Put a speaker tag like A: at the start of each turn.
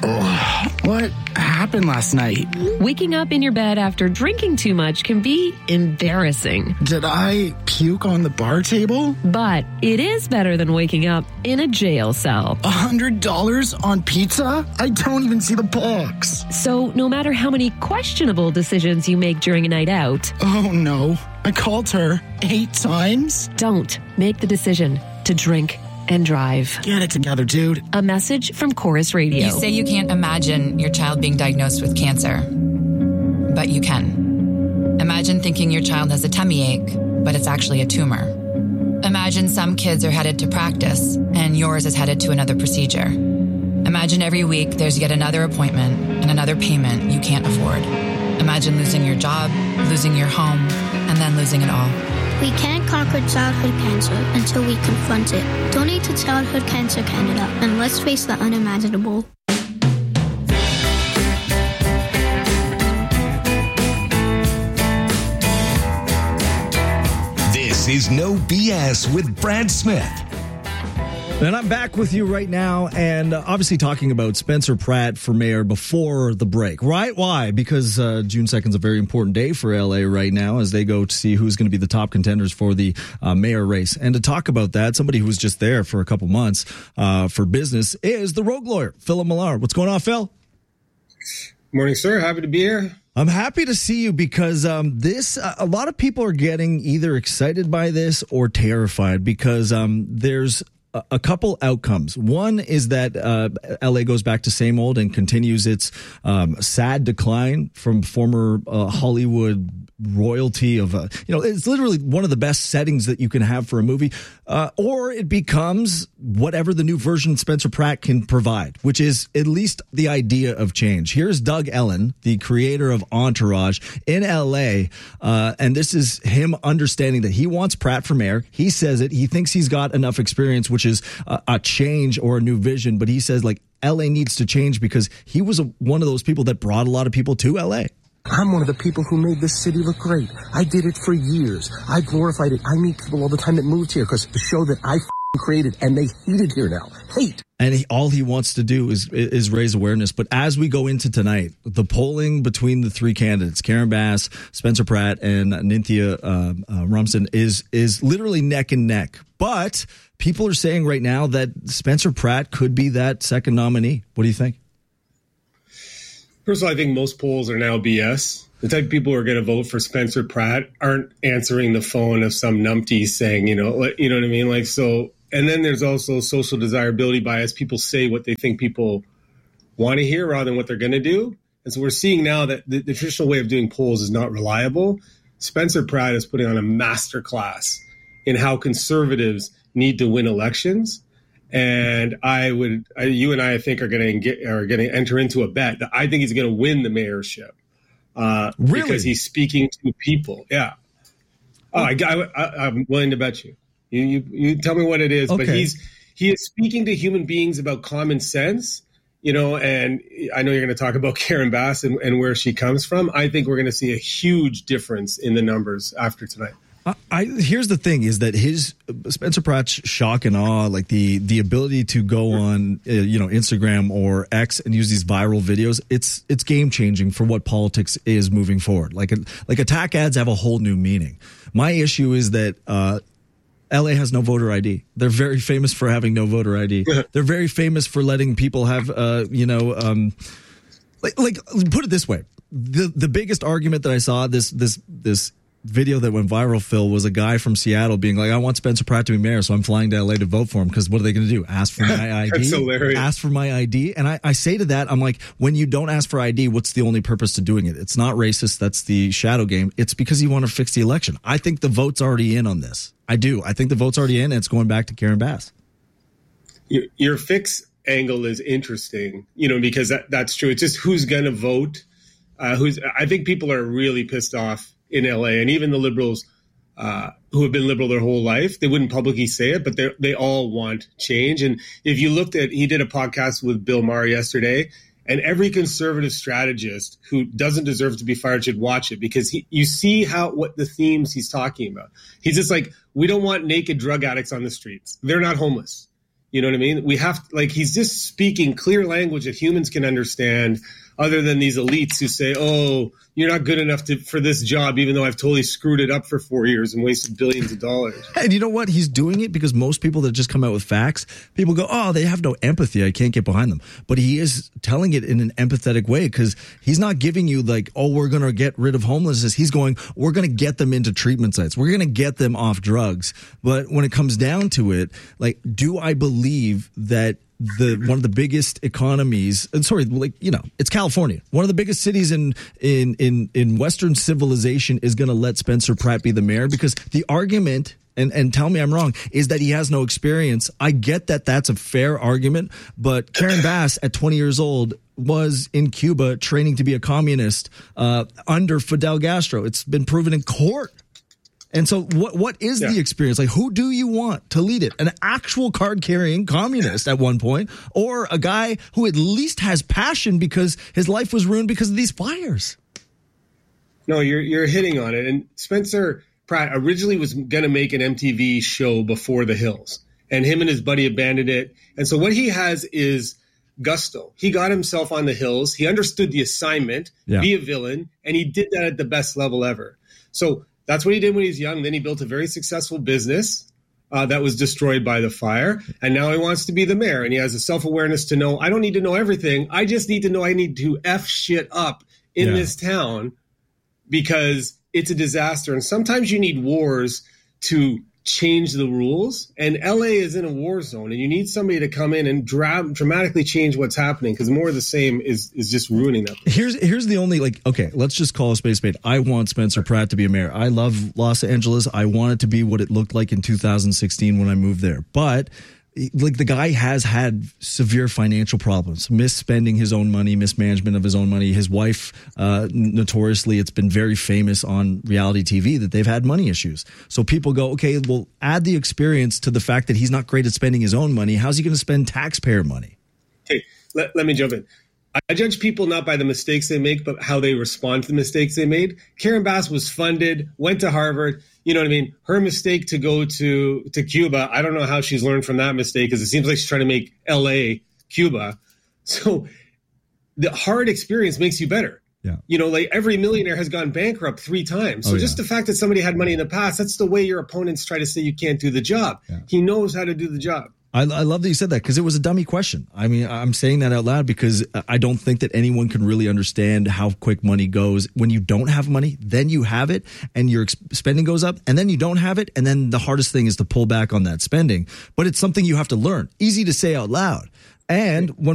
A: What happened last night?
B: Waking up in your bed after drinking too much can be embarrassing.
A: Did I puke on the bar table?
B: But it is better than waking up in a jail cell.
A: $100 on pizza? I don't even see the box.
B: So no matter how many questionable decisions you make during a night out...
A: Oh no, I called her 8 times?
B: Don't make the decision to drink and drive.
A: Get it together, dude.
B: A message from Chorus Radio.
C: You say you can't imagine your child being diagnosed with cancer, but you can. Imagine thinking your child has a tummy ache, but it's actually a tumor. Imagine some kids are headed to practice and yours is headed to another procedure. Imagine every week there's yet another appointment and another payment you can't afford. Imagine losing your job, losing your home, and then losing it all.
D: We can't conquer childhood cancer until we confront it. Donate to Childhood Cancer Canada and let's face the unimaginable.
E: This is No BS with Brad Smith.
F: And I'm back with you right now, and obviously talking about Spencer Pratt for mayor before the break. Right? Why? Because June 2nd is a very important day for LA right now as they go to see who's going to be the top contenders for the mayor race. And to talk about that, somebody who was just there for a couple months for business is the Rogue lawyer, Philip Millar. What's going on, Phil?
G: Morning, sir. Happy to be here.
F: I'm happy to see you because a lot of people are getting either excited by this or terrified because there's a couple outcomes. One is that LA goes back to same old and continues its sad decline from former Hollywood royalty of it's literally one of the best settings that you can have for a movie, or it becomes whatever the new version Spencer Pratt can provide, which is at least the idea of change. Here's Doug Ellen, the creator of Entourage in LA, and this is him understanding that he wants Pratt for mayor. He says it. He thinks he's got enough experience, which is a change or a new vision, but he says like LA needs to change because he was one of those people that brought a lot of people to LA.
H: I'm one of the people who made this city look great. I did it for years. I glorified it. I meet people all the time that moved here because the show that I created, and they hate it here now. Hate.
F: And all he wants to do is raise awareness. But as we go into tonight, the polling between the three candidates, Karen Bass, Spencer Pratt, and Nynthia Rumson, is literally neck and neck. But people are saying right now that Spencer Pratt could be that second nominee. What do you think?
G: First of all, I think most polls are now BS. The type of people who are going to vote for Spencer Pratt aren't answering the phone of some numpty saying, you know what I mean? Like, so, and then there's also social desirability bias. People say what they think people want to hear rather than what they're going to do. And so we're seeing now that the traditional way of doing polls is not reliable. Spencer Pratt is putting on a masterclass in how conservatives need to win elections. And you and I think are going to enter into a bet that I think he's going to win the mayorship.
F: Really?
G: Because he's speaking to people. Yeah. Oh, I'm willing to bet you. You tell me what it is, okay. But he is speaking to human beings about common sense, and I know you're going to talk about Karen Bass and where she comes from. I think we're going to see a huge difference in the numbers after tonight.
F: Here's the thing is that Spencer Pratt's shock and awe, like the ability to go on, Instagram or X and use these viral videos, it's game changing for what politics is moving forward. Like attack ads have a whole new meaning. My issue is that, LA has no voter ID. They're very famous for having no voter ID. They're very famous for letting people have, put it this way. The biggest argument that I saw this video that went viral, Phil, was a guy from Seattle being like, I want Spencer Pratt to be mayor, so I'm flying to LA to vote for him because what are they going to do? Ask for my ID?
G: That's hilarious.
F: Ask for my ID? And I say to that, I'm like, when you don't ask for ID, what's the only purpose to doing it? It's not racist. That's the shadow game. It's because you want to fix the election. I think the vote's already in on this. I do. I think the vote's already in, and it's going back to Karen Bass.
G: Your fix angle is interesting, because that's true. It's just who's going to vote. I think people are really pissed off in LA, and even the liberals who have been liberal their whole life, they wouldn't publicly say it, but they all want change. And if you looked at, he did a podcast with Bill Maher yesterday, and every conservative strategist who doesn't deserve to be fired should watch it because you see what the themes he's talking about. He's just like, we don't want naked drug addicts on the streets. They're not homeless. You know what I mean? We have, like, he's just speaking clear language that humans can understand, other than these elites who say, oh, you're not good enough for this job, even though I've totally screwed it up for 4 years and wasted billions of dollars.
F: And you know what? He's doing it because most people that just come out with facts, people go, oh, they have no empathy. I can't get behind them. But he is telling it in an empathetic way, because he's not giving you like, oh, we're going to get rid of homelessness. He's going, we're going to get them into treatment sites. We're going to get them off drugs. But when it comes down to it, like, do I believe that one of the biggest economies, it's California, one of the biggest cities in Western civilization, is going to let Spencer Pratt be the mayor? Because the argument, and tell me I'm wrong, is that he has no experience. I get that that's a fair argument, but Karen Bass at 20 years old was in Cuba training to be a communist under Fidel Castro. It's been proven in court. And so what is the experience? Like, who do you want to lead it? An actual card-carrying communist at one point, or a guy who at least has passion because his life was ruined because of these fires?
G: No, you're hitting on it. And Spencer Pratt originally was going to make an MTV show before The Hills, and him and his buddy abandoned it. And so what he has is gusto. He got himself on The Hills. He understood the assignment, be a villain, and he did that at the best level ever. So that's what he did when he was young. Then he built a very successful business that was destroyed by the fire. And now he wants to be the mayor. And he has a self-awareness to know, I don't need to know everything. I just need to know I need to F shit up in this town because it's a disaster. And sometimes you need wars to change the rules. And LA is in a war zone. And you need somebody to come in and dramatically change what's happening, because more of the same is just ruining that.
F: Here's the only, okay, let's just call a spade. I want Spencer Pratt to be a mayor. I love Los Angeles. I want it to be what it looked like in 2016 when I moved there. But the guy has had severe financial problems, misspending his own money, mismanagement of his own money. His wife, notoriously, it's been very famous on reality TV that they've had money issues. So people go, okay, well, add the experience to the fact that he's not great at spending his own money. How's he going to spend taxpayer money?
G: Okay, let me jump in. I judge people not by the mistakes they make, but how they respond to the mistakes they made. Karen Bass was funded, went to Harvard. You know what I mean? Her mistake to go to Cuba, I don't know how she's learned from that mistake, because it seems like she's trying to make LA Cuba. So the hard experience makes you better. Yeah. You know, like every millionaire has gone bankrupt 3 times. So just the fact that somebody had money in the past, that's the way your opponents try to say you can't do the job. Yeah. He knows how to do the job.
F: I love that you said that, because it was a dummy question. I mean, I'm saying that out loud because I don't think that anyone can really understand how quick money goes. When you don't have money, then you have it and your spending goes up, and then you don't have it. And then the hardest thing is to pull back on that spending. But it's something you have to learn. Easy to say out loud. And when